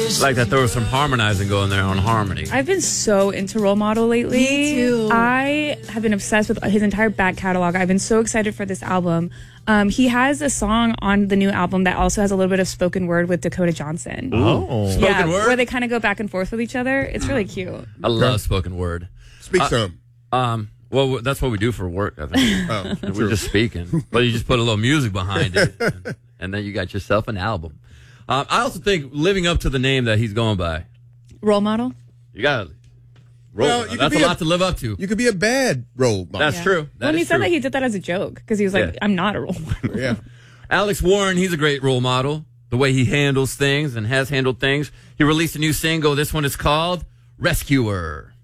like that there was some harmonizing going there on harmony. I've been so into Role Model lately. Me too. I have been obsessed with his entire back catalog. I've been so excited for this album. He has a song on the new album that also has a little bit of spoken word with Dakota Johnson. Oh, spoken word? Where they kind of go back and forth with each other. It's really cute. I love spoken word. Speak some. Well, that's what we do for work, I think. We're just speaking. But you just put a little music behind it, and then you got yourself an album. I also think living up to the name that he's going by. Role Model? You got to. Well, you that's could a be lot to live up to. You could be a bad role model. That's true. When he said that, he did that as a joke because he was like, I'm not a role model. Yeah. Alex Warren, he's a great role model. The way he handles things and has handled things. He released a new single. This one is called Rescuer.